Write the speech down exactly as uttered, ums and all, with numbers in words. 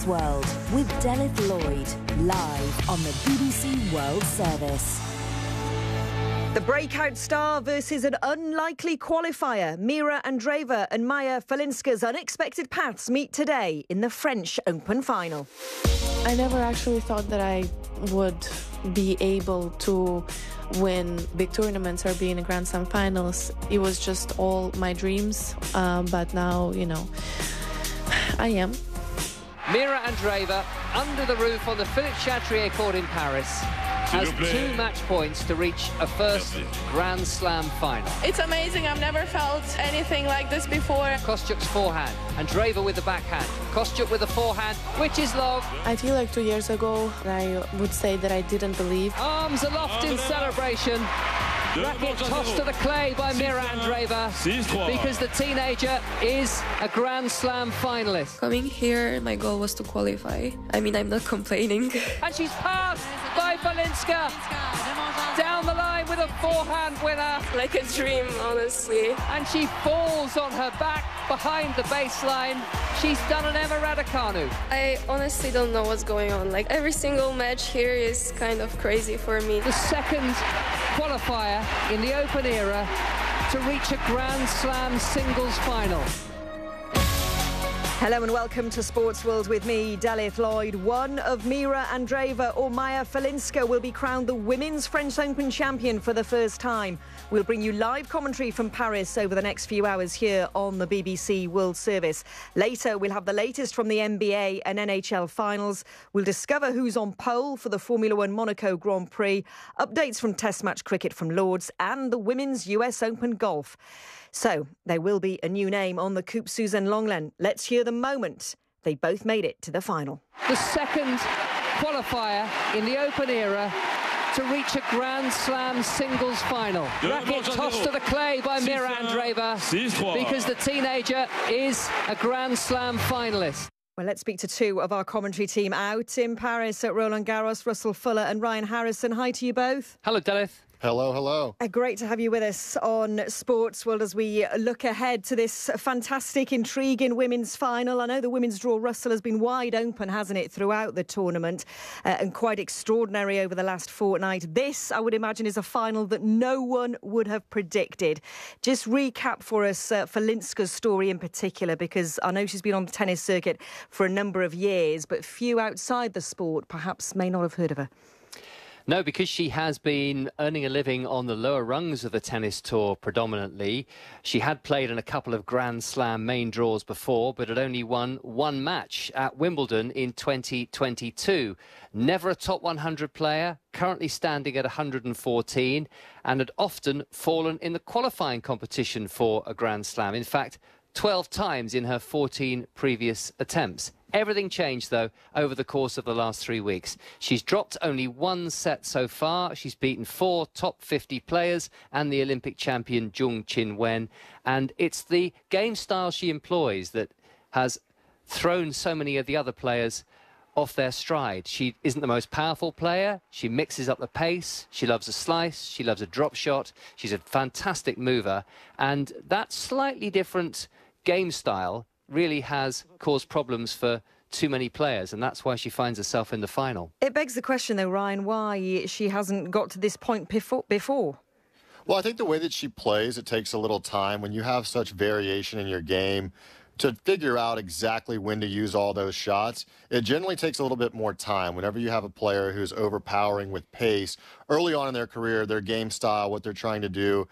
World with Delith Lloyd, live on the B B C World Service. The breakout star versus an unlikely qualifier. Mira Andreeva and Maya Falinska's unexpected paths meet today in the French Open final. I never actually thought that I would be able to win big tournaments or be in the Grand Slam finals. It was just all my dreams, um, but now, you know, I am. Mira Andreeva, under the roof on the Philippe Chatrier court in Paris, has two match points to reach a first Grand Slam final. It's amazing. I've never felt anything like this before. Kostyuk's forehand, Andreeva with the backhand, Kostyuk with the forehand, which is long. I feel like two years ago, I would say that I didn't believe. Arms aloft in celebration. Racket tossed to the clay by Mira Andreeva because the teenager is a Grand Slam finalist. Coming here, my goal was to qualify. I mean, I'm not complaining. And she's passed by Falinska down the line with a forehand winner. Like a dream, honestly. And she falls on her back behind the baseline. She's done an Emma Raducanu. I honestly don't know what's going on. Like, every single match here is kind of crazy for me. The second qualifier in the Open era to reach a Grand Slam singles final. Hello and welcome to Sports World with me, Delith Lloyd. One of Mira Andreeva or Maya Falinska will be crowned the Women's French Open champion for the first time. We'll bring you live commentary from Paris over the next few hours here on the B B C World Service. Later, we'll have the latest from the N B A and N H L finals. We'll discover who's on pole for the Formula One Monaco Grand Prix, updates from Test match cricket from Lords and the Women's U S Open golf. So, there will be a new name on the Coupe Suzanne Lenglen. Let's hear the moment they both made it to the final. The second qualifier in the Open era to reach a Grand Slam singles final. Racket tossed to the clay by Mira Andreeva because the teenager is a Grand Slam finalist. Well, let's speak to two of our commentary team out in Paris at Roland Garros, Russell Fuller and Ryan Harrison. Hi to you both. Hello, Delith. Hello, hello. Uh, great to have you with us on Sports World as we look ahead to this fantastic, intriguing women's final. I know the women's draw, Russell, has been wide open, hasn't it, throughout the tournament uh, and quite extraordinary over the last fortnight. This, I would imagine, is a final that no one would have predicted. Just recap for us uh, Falinska's story in particular, because I know she's been on the tennis circuit for a number of years, but few outside the sport perhaps may not have heard of her. No, because she has been earning a living on the lower rungs of the tennis tour predominantly. She had played in a couple of Grand Slam main draws before, but had only won one match at Wimbledon in twenty twenty-two. Never a top one hundred player, currently standing at one hundred fourteen, and had often fallen in the qualifying competition for a Grand Slam. In fact, twelve times in her fourteen previous attempts. Everything changed, though, over the course of the last three weeks. She's dropped only one set so far. She's beaten four top fifty players and the Olympic champion Jung Chin-wen. And it's the game style she employs that has thrown so many of the other players off their stride. She isn't the most powerful player. She mixes up the pace. She loves a slice. She loves a drop shot. She's a fantastic mover. And that slightly different game style really has caused problems for too many players, and that's why she finds herself in the final. It begs the question, though, Ryan, why she hasn't got to this point before. Well, I think the way that she plays, it takes a little time. When you have such variation in your game, to figure out exactly when to use all those shots, it generally takes a little bit more time. Whenever you have a player who's overpowering with pace, early on in their career, their game style, what they're trying to do,